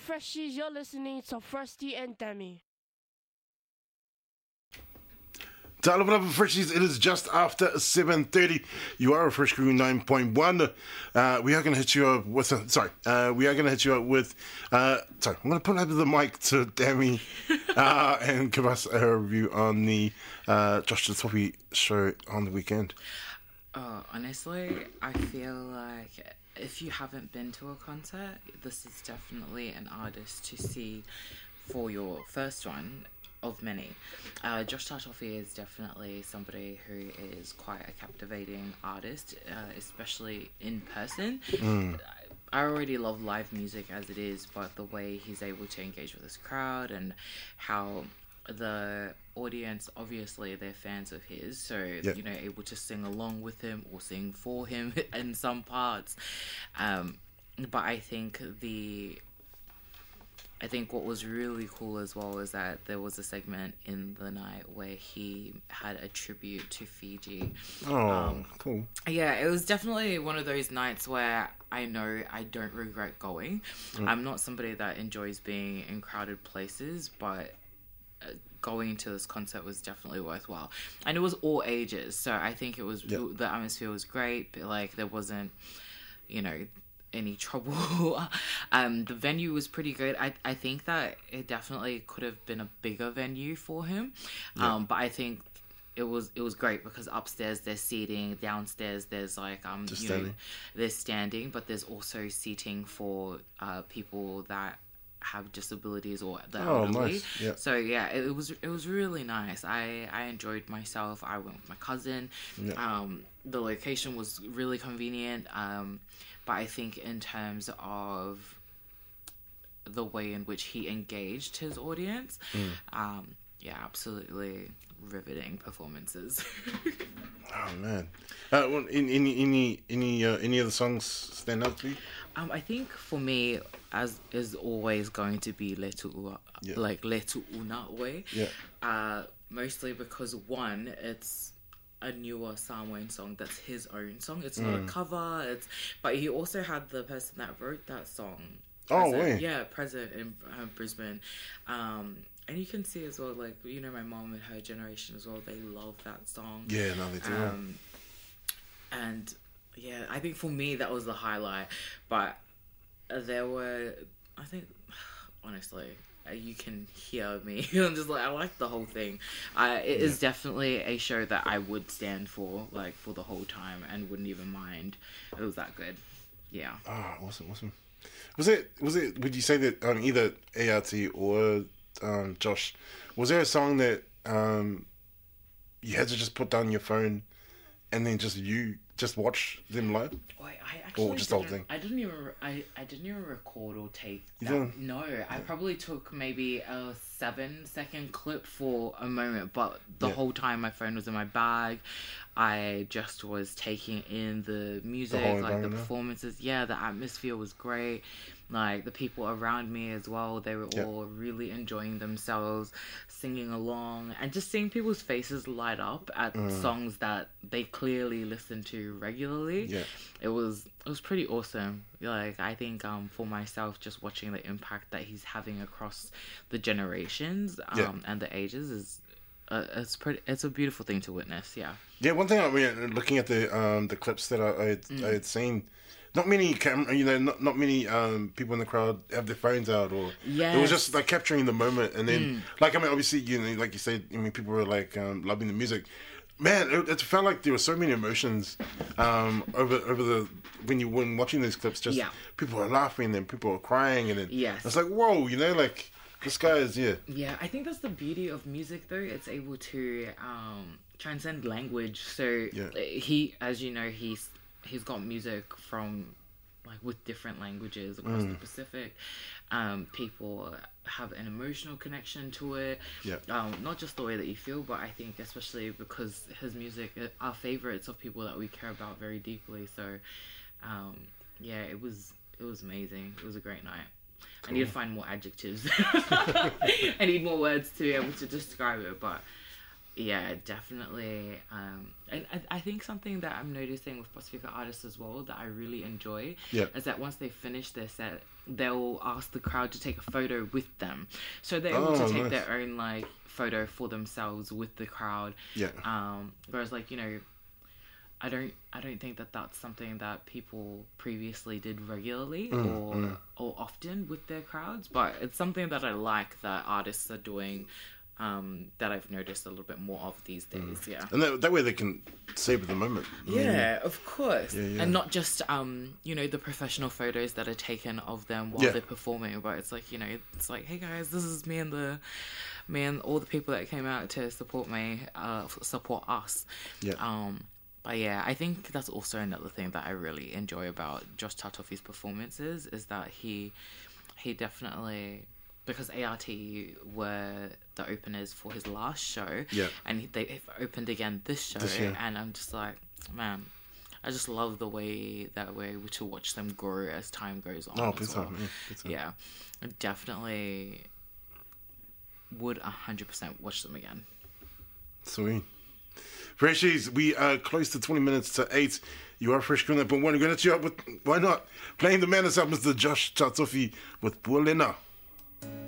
Freshies, you're listening to Frosty and Demi. Dial up Freshies, it is just after 7:30. You are a Fresh Crew 9.1. We are going to hit you up with I'm going to put over the mic to Demi and give us a review on the Josh Toppy show on the weekend. Honestly, I feel like if you haven't been to a concert, this is definitely an artist to see for your first one of many. Josh Tartoffey is definitely somebody who is quite a captivating artist, especially in person. I already love live music as it is, but the way he's able to engage with his crowd and how the audience, obviously they're fans of his, so able to sing along with him or sing for him in some parts. But I think what was really cool as well is that there was a segment in the night where he had a tribute to Fiji. Cool. Yeah, it was definitely one of those nights where I know I don't regret going. I'm not somebody that enjoys being in crowded places, but going to this concert was definitely worthwhile. And it was all ages, so I think it was the atmosphere was great. Like, there wasn't, any trouble. The venue was pretty good. I think that it definitely could have been a bigger venue for him. But I think it was great because upstairs there's seating, downstairs there's there's standing, but there's also seating for people that have disabilities or the elderly. Nice. Yeah. So yeah, it was really nice. I enjoyed myself. I went with my cousin. The location was really convenient. But I think in terms of the way in which he engaged his audience, absolutely riveting performances. Oh man! Any other songs stand out to you? I think for me, as is always going to be Letu Una Way. Yeah. Mostly because one, it's a newer Samoan song that's his own song. It's not a cover. But he also had the person that wrote that song. Present in Brisbane. And you can see as well, like, my mom and her generation as well, they love that song. Yeah, no, they do. And yeah, I think for me that was the highlight. But there were, I think, honestly, you can hear me. I'm just like, I like the whole thing. It is definitely a show that I would stand for, like, for the whole time and wouldn't even mind. It was that good. Yeah. Oh, awesome. Was it? Would you say that either ART or Josh, was there a song that you had to just put down your phone and then just watch them live? I actually just the whole thing. I didn't even record or take that. No, I probably took maybe a 7-second clip for a moment, but the whole time my phone was in my bag. I just was taking in the music, the performances. Yeah, the atmosphere was great. Like, the people around me as well, they were all really enjoying themselves, singing along, and just seeing people's faces light up at songs that they clearly listen to regularly. Yeah. It was pretty awesome. Like, I think for myself, just watching the impact that he's having across the generations and the ages is it's a beautiful thing to witness. Yeah. Yeah, one thing, looking at the clips that I had seen, not many not many people in the crowd have their phones out, or it was just like capturing the moment. And then, obviously, like you said, people were like loving the music. Man, it felt like there were so many emotions over when watching these clips. Just people were laughing, and people were crying, and it's like, whoa, like this guy is Yeah, I think that's the beauty of music, though. It's able to transcend language. So he, as you know, he's got music from, like, with different languages across the Pacific. People have an emotional connection to it. Yeah. Not just the way that you feel, but I think especially because his music are favorites of people that we care about very deeply. So, it was amazing. It was a great night. Cool. I need to find more adjectives. I need more words to be able to describe it, but Yeah, definitely. And I think something that I'm noticing with Pasifika artists as well that I really enjoy is that once they finish their set, they'll ask the crowd to take a photo with them. So they're able to take their own like photo for themselves with the crowd. Yeah. Whereas like, you know, I don't think that that's something that people previously did regularly or often with their crowds, but it's something that I like that artists are doing, that I've noticed a little bit more of these days. Yeah, and that way they can savor the moment. Of course. And not just you know, the professional photos that are taken of them while they're performing, but it's like, you know, it's like, hey guys, this is me and all the people that came out to support me, support us. But yeah, I think that's also another thing that I really enjoy about Josh Tatofi's performances is that he definitely, because ART were the openers for his last show, and they've opened again this show, and I'm just like, man, I just love the way that we're able to watch them grow as time goes on. Yeah, I definitely would 100% watch them again. Sweet. Freshies, we are close to 20 minutes to 8. You are fresh corner, but we're going to cheer up with, why not? Playing the Madness album is the Josh Tatofi with Pulena.